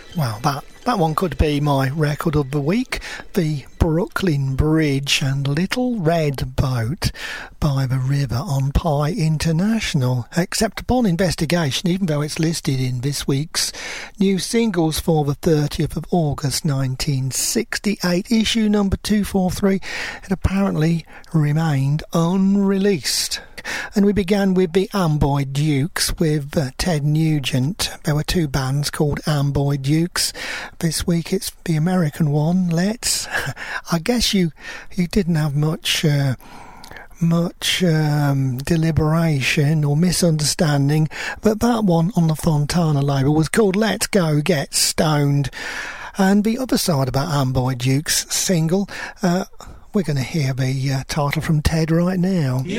Well, that one could be my record of the week. The Brooklyn Bridge and Little Red Boat by the River on Pi International. Except upon investigation, even though it's listed in this week's new singles for the 30th of August 1968, issue number 243, it apparently remained unreleased. And we began with the Amboy Dukes with Ted Nugent. There were two bands called Amboy Dukes. This week it's the American one, Let's. I guess you didn't have much deliberation or misunderstanding, but that one on the Fontana label was called Let's Go Get Stoned. And the other side of that Amboy Dukes single, we're going to hear the title from Ted right now.